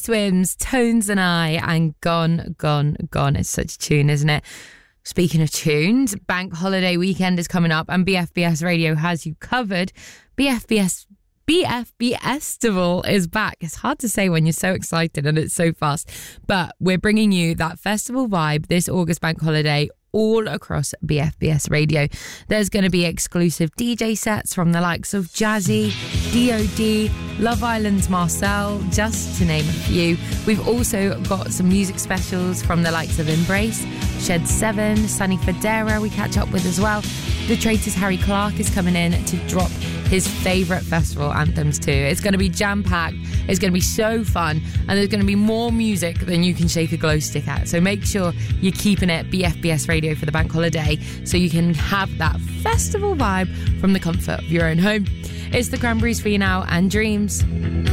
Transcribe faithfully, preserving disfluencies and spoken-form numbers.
Swims, Tones and I, and Gone, Gone, Gone. It's such a tune, isn't it? Speaking of tunes, Bank Holiday weekend is coming up and B F B S Radio has you covered. B F B S B F B Festival is back. It's hard to say when you're so excited and it's so fast, but we're bringing you that festival vibe this August bank holiday all across B F B S Radio. There's going to be exclusive D J sets from the likes of Jazzy, D O D, Love Island's Marcel, just to name a few. We've also got some music specials from the likes of Embrace, Shed seven, Sunny Federa we catch up with as well. The Traitors' Harry Clark is coming in to drop his favourite festival anthems too. It's going to be jam-packed, it's going to be so fun, and there's going to be more music than you can shake a glow stick at. So make sure you're keeping it B F B S Radio for the bank holiday so you can have that festival vibe from the comfort of your own home. It's the Cranberries for you now and Dreams.